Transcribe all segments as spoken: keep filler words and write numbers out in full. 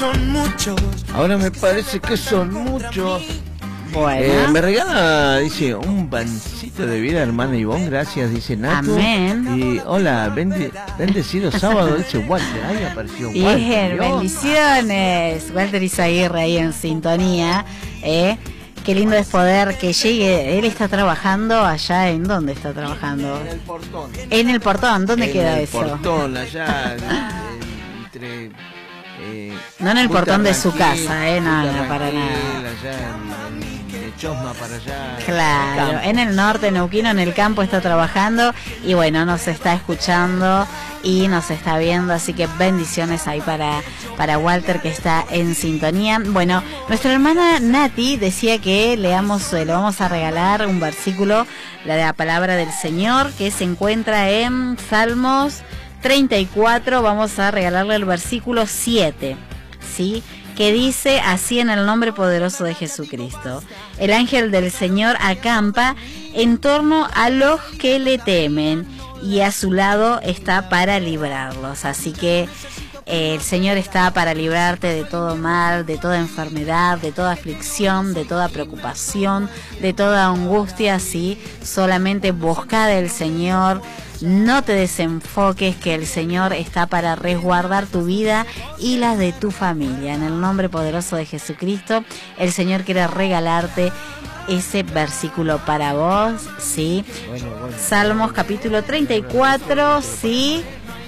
son muchos. Ahora me parece que son muchos. Bueno. Eh, me regala, dice, un pancito de vida, hermana Ivonne, gracias, dice Nato. Amén. Y hola, bende, bendecido sábado, dice Walter. Ahí apareció Walter. Bien, bendiciones. Walter Izaguirre ahí en sintonía. ¿eh? Qué lindo es poder que llegue. Él está trabajando allá. ¿En dónde está trabajando? En el portón. En el portón. ¿Dónde en queda el eso? Portón, allá, entre... Eh, no en el Punta portón de su Ranquil, casa, ¿eh? No, Punta no, para Ranquil, nada. Allá en, en, de Chosma para allá. Claro, campo. en el norte, Neuquino, en el campo está trabajando y bueno, nos está escuchando y nos está viendo, así que bendiciones ahí para, para Walter que está en sintonía. Bueno, nuestra hermana Nati decía que leamos, le vamos a regalar un versículo, la de la palabra del Señor, que se encuentra en Salmos treinta y cuatro, vamos a regalarle el versículo siete, ¿sí? Que dice así: en el nombre poderoso de Jesucristo, el ángel del Señor acampa en torno a los que le temen y a su lado está para librarlos. Así que eh, el Señor está para librarte de todo mal, de toda enfermedad, de toda aflicción, de toda preocupación, de toda angustia. Sí, solamente busca del Señor. No te desenfoques, que el Señor está para resguardar tu vida y la de tu familia. En el nombre poderoso de Jesucristo, el Señor quiere regalarte ese versículo para vos, ¿sí? Bueno, bueno. Salmos capítulo treinta y cuatro, ¿sí?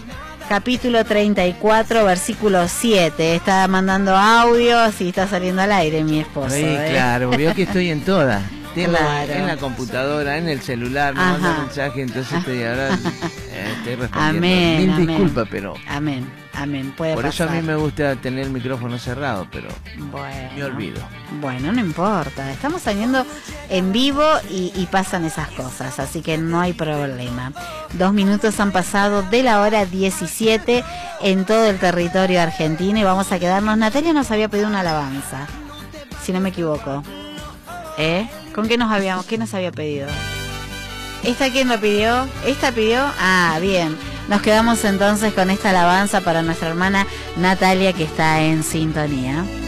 Capítulo treinta y cuatro, versículo siete. Está mandando audios y está saliendo al aire mi esposo. Sí, ¿eh? claro, veo que estoy en todas. Tengo Claro. en la computadora, en el celular, me Ajá. mandan mensaje, entonces estoy ahora eh, estoy respondiendo. Amén, Mil amén. disculpas, pero Amén, amén, puede por pasar. eso a mí me gusta tener el micrófono cerrado, pero Bueno, me olvido. Bueno, no importa. Estamos saliendo en vivo y, y pasan esas cosas, así que no hay problema. Dos minutos han pasado de la hora diecisiete en todo el territorio argentino y vamos a quedarnos. Natalia nos había pedido una alabanza, si no me equivoco. ¿Eh? ¿Con qué nos habíamos, qué nos había pedido? ¿Esta quién lo pidió? ¿Esta pidió? Ah, bien. Nos quedamos entonces con esta alabanza para nuestra hermana Natalia que está en sintonía.